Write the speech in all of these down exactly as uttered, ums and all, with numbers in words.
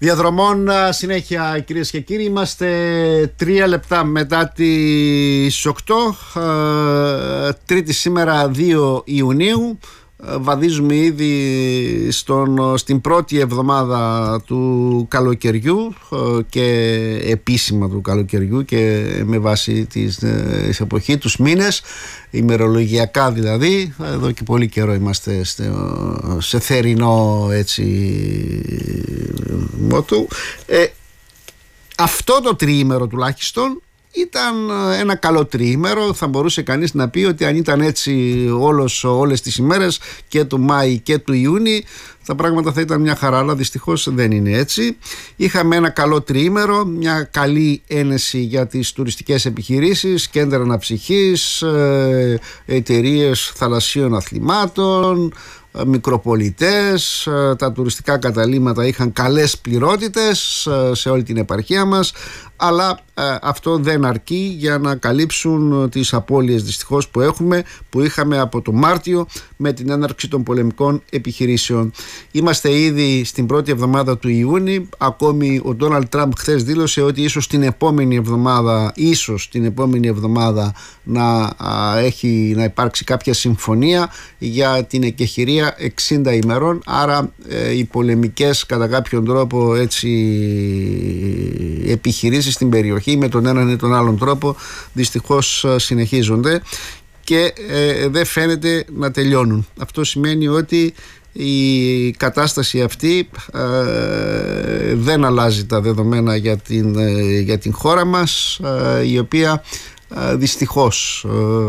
Διαδρομών συνέχεια, κυρίες και κύριοι. Είμαστε τρία λεπτά μετά τις οκτώ, Τρίτη σήμερα δύο Ιουνίου. Βαδίζουμε ήδη στον, στην πρώτη εβδομάδα του καλοκαιριού και επίσημα του καλοκαιριού και με βάση της, της εποχή, τους μήνες, ημερολογιακά δηλαδή. Εδώ και πολύ καιρό είμαστε σε, σε θερινό έτσι μότο. Ε, αυτό το τριήμερο τουλάχιστον ήταν ένα καλό τριήμερο. Θα μπορούσε κανείς να πει ότι αν ήταν έτσι όλος, όλες τις ημέρες και του Μάη και του Ιούνιου, τα πράγματα θα ήταν μια χαρά, αλλά δυστυχώς δεν είναι έτσι. Είχαμε ένα καλό τριήμερο, μια καλή ένεση για τις τουριστικές επιχειρήσεις, κέντρα αναψυχής, εταιρείες θαλασσίων αθλημάτων, μικροπολιτές. Τα τουριστικά καταλύματα είχαν καλές πληρότητες σε όλη την επαρχία μας, αλλά αυτό δεν αρκεί για να καλύψουν τις απώλειες δυστυχώς που έχουμε, που είχαμε από το Μάρτιο με την έναρξη των πολεμικών επιχειρήσεων. Είμαστε ήδη στην πρώτη εβδομάδα του Ιούνιου. Ακόμη ο Ντόναλντ Τραμπ χθες δήλωσε ότι ίσως την επόμενη εβδομάδα ίσως την επόμενη εβδομάδα να, έχει, να υπάρξει κάποια συμφωνία για την εκεχηρία εξήντα ημερών. Άρα ε, οι πολεμικές κατά κάποιον τρόπο έτσι επιχειρήσεις στην περιοχή με τον έναν ή τον άλλον τρόπο δυστυχώς συνεχίζονται και ε, δεν φαίνεται να τελειώνουν. Αυτό σημαίνει ότι η κατάσταση αυτή ε, δεν αλλάζει τα δεδομένα για την, ε, για την χώρα μας, ε, η οποία ε, δυστυχώς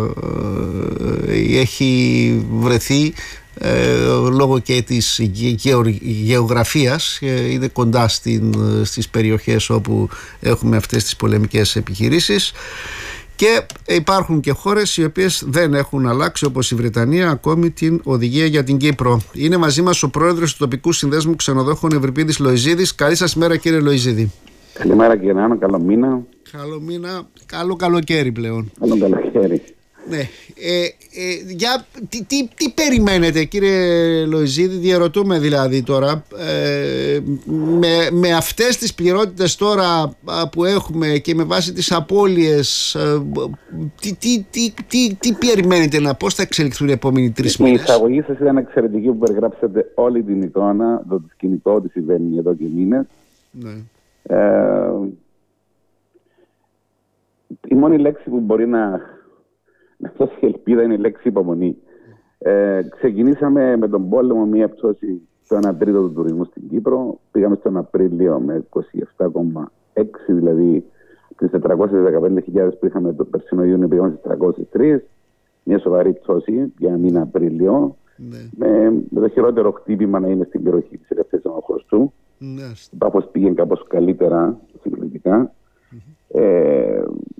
ε, έχει βρεθεί ε, λόγω και της γεω, γεωγραφίας, ε, είναι κοντά στην, στις περιοχές όπου έχουμε αυτές τις πολεμικές επιχειρήσεις. Και υπάρχουν και χώρες οι οποίες δεν έχουν αλλάξει, όπως η Βρετανία, ακόμη την οδηγία για την Κύπρο. Είναι μαζί μας ο πρόεδρος του τοπικού συνδέσμου ξενοδόχων Ευρυπίδης Λοϊζίδης. Καλή σας μέρα, κύριε Λοϊζίδη. Καλημέρα, κύριε Νάνο, καλό μήνα. Καλό μήνα, καλό καλοκαίρι πλέον. Καλό καλοκαίρι. Ναι. Ε, ε, για, τι, τι, τι περιμένετε, κύριε Λοϊζίδη, διαρωτούμε δηλαδή τώρα, ε, με, με αυτές τις πληρότητες τώρα που έχουμε και με βάση τις απώλειες, ε, τι, τι, τι, τι, τι περιμένετε, να πώς θα εξελιχθούν οι επόμενοι τρεις μήνες? Η εισαγωγή σας ήταν εξαιρετική, που περιγράψατε όλη την εικόνα, το σκηνικό ότι συμβαίνει εδώ και μήνες. Ναι. Ε, η μόνη λέξη που μπορεί να αυτό η ελπίδα είναι η λέξη υπομονή. Ε, ξεκινήσαμε με τον πόλεμο μια πτώση στο ένα τρίτο του τουρισμού στην Κύπρο. Πήγαμε στον Απρίλιο με είκοσι επτά κόμμα έξι, δηλαδή τις τετρακόσιες δεκαπέντε χιλιάδες που είχαμε το περσινό Ιούνιο, πήγαμε στις τριακόσιες τρεις. Μια σοβαρή πτώση για μήνα Απρίλιο. Ναι. Με, με το χειρότερο χτύπημα να είναι στην περιοχή της Ελευθερίας Αναχωστού. Ναι. Η Πάφος πήγε κάπως καλύτερα συγκριτικά. Mm-hmm. Ε,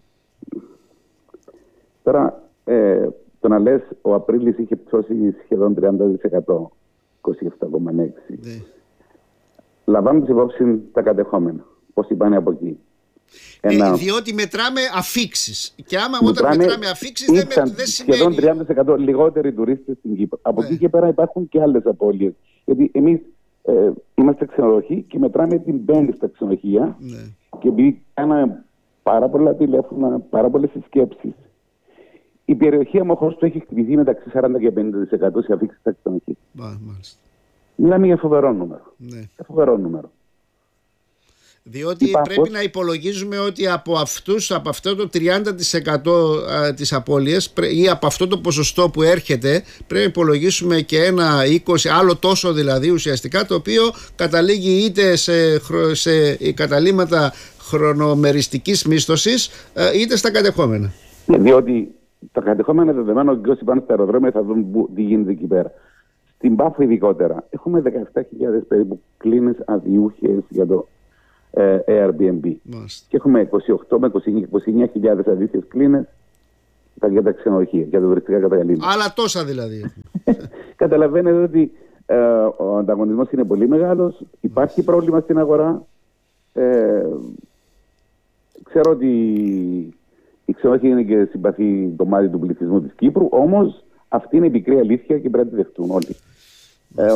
τώρα, Ε, το να λες ο Απρίλης είχε πτώσει σχεδόν τριάντα τοις εκατό, είκοσι επτά κόμμα έξι. Ναι. Λαμβάνοντας υπόψη τα κατεχόμενα, πώς είπανε από εκεί. Ένα... Ε, διότι μετράμε αφίξεις. Και άμα μετράμε, όταν μετράμε αφίξεις δεν, με, δεν σημαίνει... σχεδόν τριάντα τοις εκατό λιγότεροι τουρίστες στην Κύπρο. Από ναι. εκεί και πέρα υπάρχουν και άλλες απώλειες. Γιατί εμείς ε, είμαστε ξενοδοχοί και μετράμε την πέμπτη στα ξενοδοχεία. Ναι. Και επειδή κάναμε πάρα πολλά τηλέφωνα, πάρα πολλές συσκέψεις, η περιοχή Αμοχώστου έχει χτυπηθεί μεταξύ σαράντα και πενήντα τοις εκατό σε αφήξεις στα ξενοδοχεία. Μιλάμε για φοβερό νούμερο. Ναι. Για φοβερό νούμερο. Διότι Υπάρχος... πρέπει να υπολογίζουμε ότι από αυτούς, από αυτό το τριάντα τοις εκατό της απώλειας ή από αυτό το ποσοστό που έρχεται, πρέπει να υπολογίσουμε και ένα είκοσι, άλλο τόσο δηλαδή ουσιαστικά, το οποίο καταλήγει είτε σε, σε καταλύματα χρονομεριστικής μίσθωσης, είτε στα κατεχόμενα. Διότι τα κατεχόμενα δεδομένα, ότι όσοι πάνε στα αεροδρόμια θα δουν που, τι γίνεται εκεί πέρα. Στην Πάφο ειδικότερα έχουμε δεκαεπτά χιλιάδες περίπου κλίνες αδιούχες για το ε, Airbnb. Μάλιστα. Και έχουμε είκοσι οκτώ με είκοσι εννιά χιλιάδες αδιούχες κλίνες για τα ξενοδοχεία, για τα τουριστικά καταλύματα. Άλλα τόσα δηλαδή. Καταλαβαίνετε ότι ε, ο ανταγωνισμός είναι πολύ μεγάλος, υπάρχει πρόβλημα στην αγορά. Ε, ξέρω ότι η ξενοδοχεία είναι και συμπαθή κομμάτι του πληθυσμού της Κύπρου, όμως αυτή είναι η πικρή αλήθεια και πρέπει να τη δεχτούν όλοι. Ε,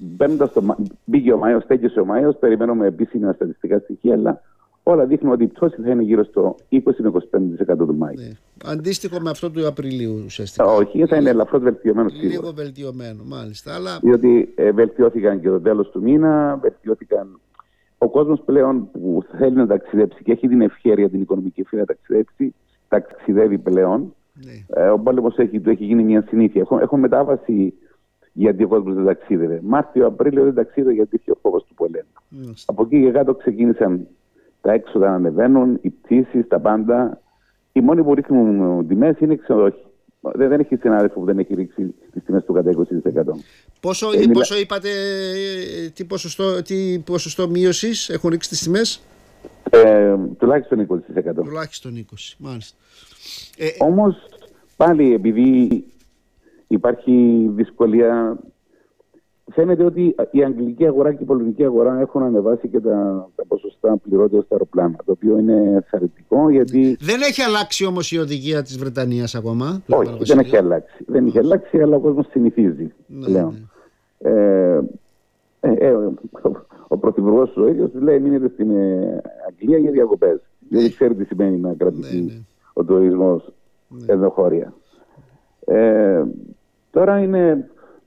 μπαίνοντας το, μπήκε ο Μάιος, στέκησε ο Μάιος, περιμένουμε επίσημα στατιστικά στοιχεία, αλλά όλα δείχνουν ότι η πτώση θα είναι γύρω στο είκοσι με είκοσι πέντε τοις εκατό του Μάη. Ναι. Αντίστοιχο με αυτό του Απριλίου ουσιαστικά. Όχι, θα είναι ελαφρώς βελτιωμένο σίγουρα. Λίγο βελτιωμένο, μάλιστα. Αλλά... Διότι ε, βελτιώθηκαν και το τέλος του μήνα, βελτιώθηκαν. Ο κόσμος πλέον που θέλει να ταξιδέψει και έχει την ευχέρεια την οικονομική ευθύνη να ταξιδέψει, ταξιδεύει πλέον. Ναι. Ε, ο πόλεμος έχει, του έχει γίνει μια συνήθεια. Έχω, έχω μετάβαση γιατί ο κόσμος δεν ταξίδευε. Μάρτιο, Απρίλιο δεν ταξίδευε γιατί είχε ο φόβος του πολέμου. Mm. Από εκεί και κάτω ξεκίνησαν τα έξοδα να ανεβαίνουν, οι πτήσεις, τα πάντα. Οι μόνοι που ρίχνουν τιμές είναι οι ξενοδοχοί. Δεν, δεν έχει συνάδελφο που δεν έχει ρίξει τις τιμές του κατά είκοσι τοις εκατό. Πόσο, ε, πόσο μιλά... είπατε, τι ποσοστό, τι ποσοστό μείωσης έχουν ρίξει τις τιμές? Ε, τουλάχιστον είκοσι τοις εκατό. Τουλάχιστον είκοσι, μάλιστα. Ε, Όμως πάλι επειδή υπάρχει δυσκολία, φαίνεται ότι η αγγλική αγορά και η πολωνική αγορά έχουν ανεβάσει και τα, τα ποσοστά πληρώτες στα αεροπλάνα, το οποίο είναι θαρρυντικό γιατί... Δεν έχει αλλάξει όμως η οδηγία της Βρετανίας ακόμα? Όχι, δεν έχει αλλάξει. Δεν έχει αλλάξει, αλλά ο κόσμος συνηθίζει πλέον. Ναι, ναι. Ε, ε, ε, ο, ο πρωθυπουργός ο ίδιος λέει μείνετε στην ε, Αγγλία για διακοπές. Ναι. Δεν ξέρει τι σημαίνει να κρατήσει ναι, ναι. ο τουρισμός ναι. εδώ χώρια. Ε, τώρα είναι...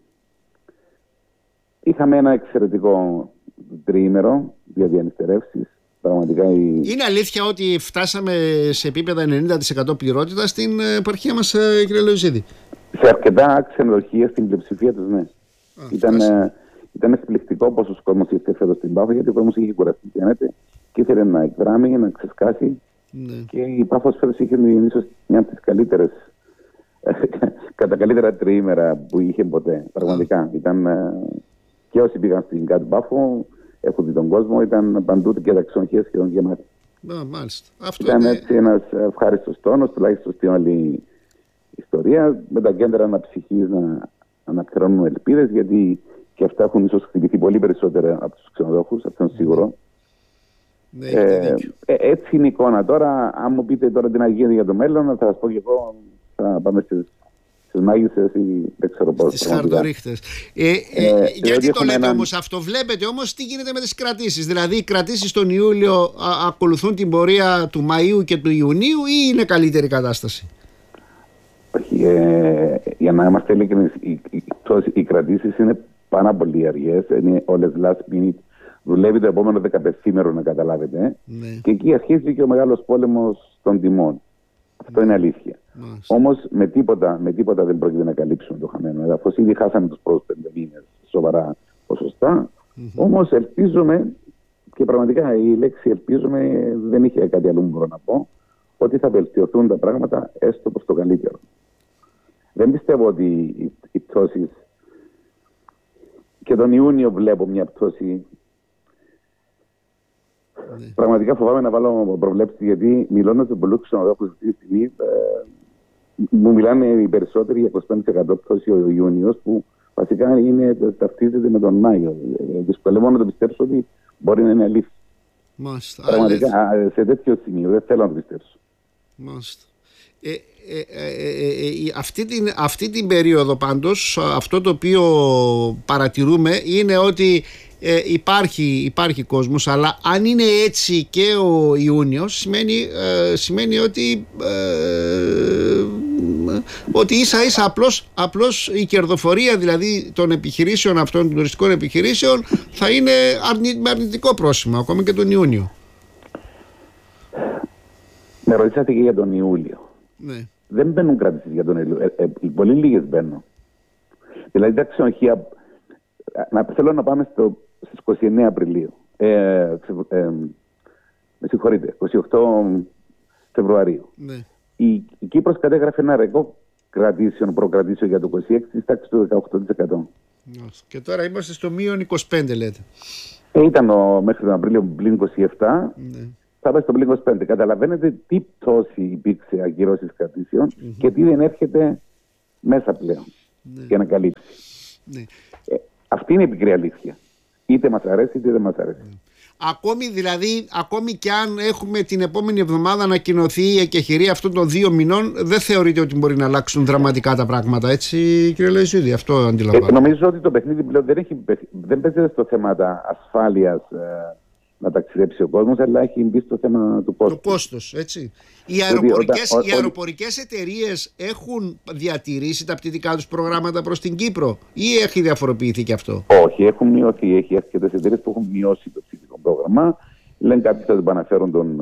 Είχαμε ένα εξαιρετικό τριήμερο για διανυστερεύσεις. Πραγματικά η... Είναι αλήθεια ότι φτάσαμε σε επίπεδα ενενήντα τοις εκατό πληρότητα στην επαρχία μας, κύριε Λεωζίδη? Σε αρκετά ξενοδοχεία, στην πλειοψηφία τους, ναι. Α, ήταν, ε, ήταν εκπληκτικό πόσος κόσμος ήρθε φέτος στην Πάφο, γιατί ο κόσμος είχε κουραστεί και ήθελε να εκδράμει, να ξεσκάσει. Ναι. Και η Πάφος φέτος είχε ίσως μια από τις καλύτερες, κατά καλύτερα τριήμερα που είχε ποτέ. Πραγματικά. Α. Ήταν, και όσοι πήγαν στην κάτω Πάφο, έχουν δει τον κόσμο, ήταν παντού και τα ξενοδοχεία σχεδόν γεμάτα. Μάλιστα. Αυτό ήταν είναι... έτσι ένας ευχάριστος τόνος, τουλάχιστον στην όλη ιστορία, με τα κέντρα αναψυχής να αναπληρώνουν ελπίδες, γιατί και αυτά έχουν ίσως χτυπηθεί πολύ περισσότερα από τους ξενοδόχους, αυτό είναι σίγουρο. Ναι, ε, ε, έτσι είναι η εικόνα. Τώρα, αν μου πείτε τώρα τι να γίνει για το μέλλον, θα σας πω και εγώ, θα πάμε στις, στις μάγισσες ή δεν ξέρω πώς. Στις χαρτορίχτες. Ε, ε, ε, γιατί το λέτε ένα... όμως αυτό? Βλέπετε όμως τι γίνεται με τις κρατήσεις. Δηλαδή οι κρατήσεις τον Ιούλιο α, ακολουθούν την πορεία του Μαΐου και του Ιουνίου ή είναι καλύτερη κατάσταση? Όχι, ε, για να είμαστε ειλικρινείς, οι, οι, οι κρατήσεις είναι πάρα πολύ αργές, είναι όλες last minute. Δουλεύει το επόμενο δεκαπενθήμερο, να καταλάβετε. Ναι. Και εκεί αρχίζει και ο μεγάλος πόλεμος των τιμών. Αυτό ναι. είναι αλήθεια. Όμως με τίποτα, με τίποτα δεν πρόκειται να καλύψουμε το χαμένο έδαφος. Ήδη χάσαμε τους πρώτους πέντε μήνες σοβαρά ποσοστά. Mm-hmm. Όμως ελπίζουμε, και πραγματικά η λέξη ελπίζουμε δεν είχε κάτι άλλο που μπορώ να πω, ότι θα βελτιωθούν τα πράγματα έστω προς το καλύτερο. Δεν πιστεύω ότι οι, οι πτώσεις, και τον Ιούνιο βλέπω μια πτώση. Ναι. Πραγματικά φοβάμαι να βάλω προβλέψεις, γιατί μιλώντας με πολλούς ξενοδόχους αυτή τη στιγμή, ε, μου μιλάνε οι περισσότεροι για είκοσι πέντε τοις εκατό πτώση ο Ιούνιος, που βασικά είναι, ταυτίζεται με τον Μάιο. Ε, δυσκολεύω να το πιστέψω ότι μπορεί να είναι αλήθεια. Μάλιστα. Πραγματικά α, σε τέτοιο σημείο δεν θέλω να το πιστέψω. Μάλιστα. Ε, ε, ε, ε, ε, αυτή, την, αυτή την περίοδο πάντως αυτό το οποίο παρατηρούμε είναι ότι ε, υπάρχει, υπάρχει κόσμος, αλλά αν είναι έτσι και ο Ιούνιος σημαίνει, ε, σημαίνει ότι ε, ότι ίσα ίσα απλώς, απλώς η κερδοφορία δηλαδή των επιχειρήσεων αυτών, των τουριστικών επιχειρήσεων, θα είναι αρνη, με αρνητικό πρόσημο ακόμα και τον Ιούνιο. Με ρωτήσατε και για τον Ιούλιο. Ναι. Δεν μπαίνουν κρατήσεις για τον Ιούλιο. Ε, ε, πολύ λίγες μπαίνουν. Δηλαδή τα ξενοδοχεία, να, θέλω να πάμε στο, στις είκοσι εννέα Απριλίου. Ε, ε, ε, με συγχωρείτε, είκοσι οκτώ Φεβρουαρίου. Ναι. Η, η Κύπρος κατέγραφε ένα ρεκόρ κρατήσεων, προκρατήσεων για το είκοσι έξι της τάξης του δεκαοκτώ τοις εκατό. Και τώρα είμαστε στο μείον είκοσι πέντε, λέτε. Ε, ήταν ο, μέχρι τον Απρίλιο πλην είκοσι επτά. Ναι. Θα πάει στο πλην είκοσι πέντε. Καταλαβαίνετε τι πτώση υπήρξε ακυρώσεις κρατήσεων mm-hmm. και τι δεν έρχεται μέσα πλέον ναι. για να καλύψει. Ναι. Ε, αυτή είναι η πικρή αλήθεια. Είτε μας αρέσει είτε δεν μας αρέσει. Mm. Ακόμη δηλαδή, ακόμη και αν έχουμε την επόμενη εβδομάδα ανακοινωθεί η εκεχηρία αυτών των δύο μηνών, δεν θεωρείτε ότι μπορεί να αλλάξουν δραματικά τα πράγματα, έτσι, κύριε Λαϊζίδη? Αυτό αντιλαμβάνομαι. Ε, νομίζω ότι το παιχνίδι πλέον δεν, έχει, δεν παίζεται στο θέμα ασφάλειας ε, να ταξιδέψει ο κόσμος, αλλά έχει μπει στο θέμα του κόστους. Το κόστος, έτσι. Οι αεροπορικές, όταν, οι αεροπορικές εταιρείες έχουν διατηρήσει τα πτυτικά τους προγράμματα προς την Κύπρο ή έχει διαφοροποιηθεί και αυτό? Όχι, έχουν μειωθεί. Έχει αρκετές εταιρείες που έχουν μειώσει το πτυτικό πρόγραμμα. Λένε κάποιοι θα επαναφέρουν τον,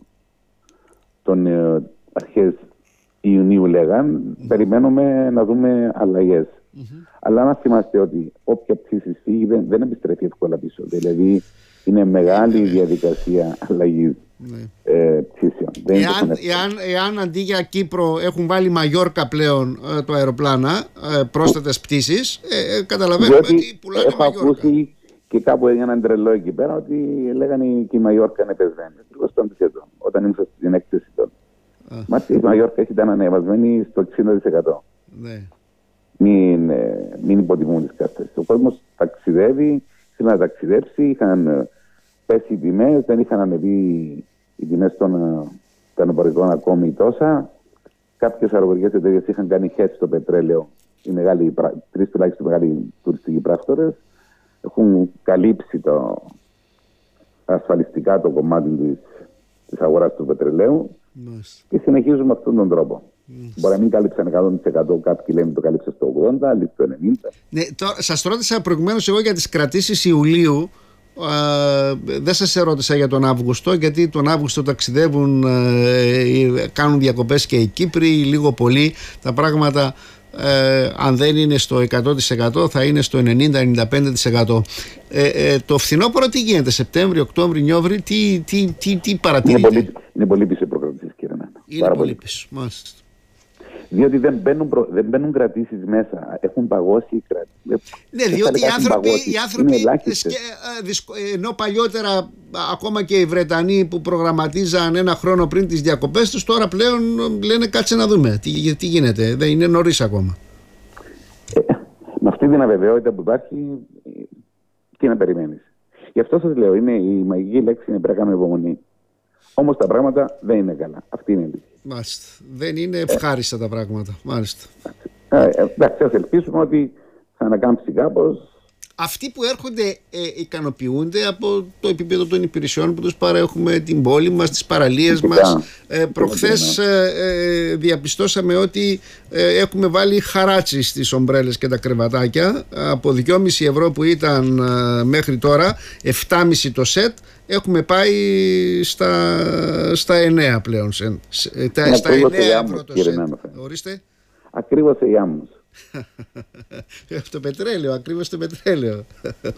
τον αρχές Ιουνίου, λέγαν. Mm-hmm. Περιμένουμε να δούμε αλλαγές. Mm-hmm. Αλλά να θυμάστε ότι όποια πτήση φύγει δεν, δεν επιστρέφει εύκολα πίσω. Δηλαδή είναι μεγάλη η διαδικασία αλλαγής ναι. ε, πτήσεων. Εάν, εάν, εάν αντί για Κύπρο έχουν βάλει Μαγιόρκα πλέον ε, το αεροπλάνα, ε, πρόσθετες πτήσεις, ε, ε, καταλαβαίνουμε διότι ότι πουλάει το Μαγιόρκα. Έχω ακούσει και κάπου έγινε έναν τρελό εκεί πέρα ότι λέγανε και η Μαγιόρκα είναι πεσμένη. Λίγο στο αντίθετο, όταν ήμουν στην έκθεση τότε. Μα η Μαγιόρκα ήταν ανεβασμένη στο εξήντα τοις εκατό. Ναι. Μην, ε, μην υποτιμούν τις κάρτες. Ο κόσμος ταξιδεύει, θέλει να ταξιδέψει, είχαν πέσει οι τιμές, δεν είχαν ανεβεί οι τιμές των αεροπορικών ακόμη τόσα. Κάποιες αεροπορικές εταιρείες είχαν κάνει hedge στο πετρέλαιο, οι μεγάλοι, τρεις τουλάχιστον μεγάλοι τουριστικοί πράκτορες. Έχουν καλύψει το, ασφαλιστικά το κομμάτι της, της αγοράς του πετρελαίου nice. Και συνεχίζουμε αυτόν τον τρόπο. Yes. Μπορεί να μην κάλυψαν εκατό τοις εκατό, κάποιοι λένε το κάλυψε στο ογδόντα τοις εκατό, άλλοι στο ενενήντα τοις εκατό. Ναι, τώρα, σας ρώτησα προηγουμένως εγώ για τις κρατήσεις Ιουλίου. Uh, δεν σας ερώτησα για τον Αύγουστο, γιατί τον Αύγουστο ταξιδεύουν, uh, κάνουν διακοπές και οι Κύπροι, λίγο πολύ τα πράγματα. Ε, αν δεν είναι στο εκατό τοις εκατό θα είναι στο ενενήντα με ενενήντα πέντε τοις εκατό. ε, ε, Το φθινόπωρο τι γίνεται, Σεπτέμβριο, Οκτώβριο, Νιόβρη, τι, τι, τι, τι παρατηρείτε? Είναι πολύ, είναι πολύ πίσω οι προκρατήσεις, κύριε Νάνο. Είναι πάρα πολύ πίσω, μάλιστα. Διότι δεν μπαίνουν, προ... δεν μπαίνουν κρατήσεις μέσα. Έχουν παγώσει οι κρατήσεις. Ναι, διότι οι άνθρωποι, οι άνθρωποι σκε... ενώ παλιότερα ακόμα και οι Βρετανοί που προγραμματίζαν ένα χρόνο πριν τις διακοπές τους, τώρα πλέον λένε κάτσε να δούμε τι, τι γίνεται, δεν είναι νωρίς ακόμα. Ε, με αυτή την αβεβαιότητα που υπάρχει, τι να περιμένεις? Γι' αυτό σας λέω, είναι, η μαγική λέξη είναι πρέπει να κάνουμε υπομονή. Όμως τα πράγματα δεν είναι καλά. Αυτή είναι η λύση. Μάλιστα. Δεν είναι ευχάριστα ε. τα πράγματα. Μάλιστα. Εντάξει, ας ελπίσουμε ότι θα ανακάμψει κάπως. Αυτοί που έρχονται ε, ικανοποιούνται από το επίπεδο των υπηρεσιών που τους παρέχουμε, την πόλη μας, τις παραλίες Φυσικά. μας. Ε, προχθές ε, ε, διαπιστώσαμε ότι ε, έχουμε βάλει χαράτσι στις ομπρέλες και τα κρεβατάκια. Από δυόμισι ευρώ που ήταν ε, μέχρι τώρα, επτά κόμμα πέντε το σετ, έχουμε πάει στα, στα εννέα πλέον. Σε, σε, τα, στα εννέα ευρώ το σετ. Ορίστε. Ακριβώς η άμμος. Το πετρέλαιο, ακριβώς το πετρέλαιο.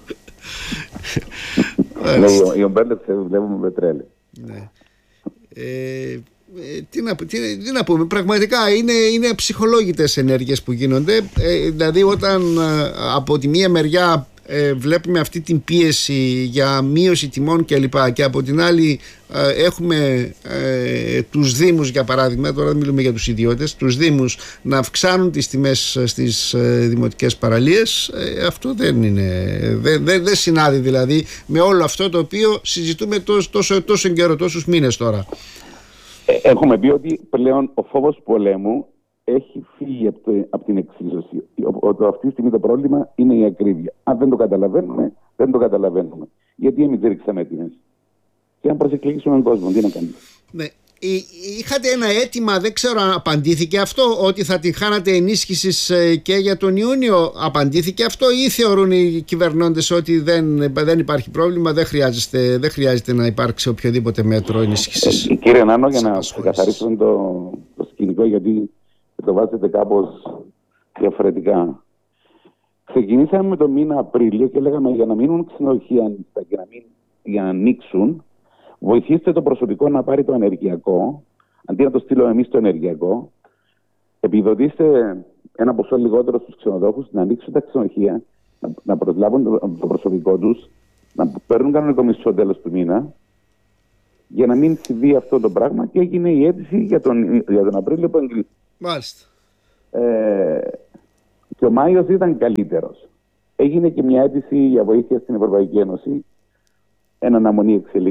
Οι ομπρέλες βλέπουμε πετρέλαιο. Ναι. Ε, τι, να, τι, τι να πούμε, πραγματικά είναι, είναι ψυχολόγητες ενέργειες που γίνονται. Ε, δηλαδή όταν ε, από τη μία μεριά ε, βλέπουμε αυτή την πίεση για μείωση τιμών κλπ. Και, και από την άλλη ε, έχουμε ε, τους Δήμους, για παράδειγμα, τώρα δεν μιλούμε για τους ιδιώτες, τους Δήμους να αυξάνουν τις τιμές στις ε, δημοτικές παραλίες. Ε, αυτό δεν είναι, δεν, δεν, δεν συνάδει δηλαδή με όλο αυτό το οποίο συζητούμε τόσο, τόσο, τόσο καιρό, τόσους μήνες τώρα. Έχουμε πει ότι πλέον ο φόβος πολέμου έχει φύγει από, το, από την εξίσωση. Ότι αυτή τη στιγμή το πρόβλημα είναι η ακρίβεια. Αν δεν το καταλαβαίνουμε, δεν το καταλαβαίνουμε. Γιατί εμείς δεν ρίξαμε τιμές? Και αν προσεκλήσουμε τον κόσμο, τι να κάνουμε? Ναι. Είχατε ένα αίτημα, δεν ξέρω αν απαντήθηκε αυτό, ότι θα την χάνατε ενίσχυσης και για τον Ιούνιο. Απαντήθηκε αυτό ή θεωρούν οι κυβερνώντες ότι δεν, δεν υπάρχει πρόβλημα, δεν χρειάζεται, δεν χρειάζεται να υπάρξει οποιοδήποτε μέτρο ενίσχυσης? Ε, κύριε Νάνο, για να ξεκαθαρίσουμε το, το σκηνικό, γιατί το βάζετε κάπως διαφορετικά. Ξεκινήσαμε με το μήνα Απρίλιο και λέγαμε για να μείνουν ξενοδοχεία ανοιχτά και να μην, για να ανοίξουν, βοηθήστε το προσωπικό να πάρει το ενεργειακό, αντί να το στείλω εμείς το ενεργειακό, επιδοτήστε ένα ποσό λιγότερο στους ξενοδόχους να ανοίξουν τα ξενοδοχεία, να, να προσλάβουν το, το προσωπικό τους, να παίρνουν κανονικό μισθό τέλος του μήνα, για να μην συμβεί αυτό το πράγμα, και έγινε η αίτηση για τον, για τον Απρίλιο που εγκλήθηκε. Μάλιστα. Ε, και ο Μάιος ήταν καλύτερος. Έγινε και μια αίτηση για βοήθεια στην Ευρωπαϊκή Ένωση, εν αναμονή εξελίξεων.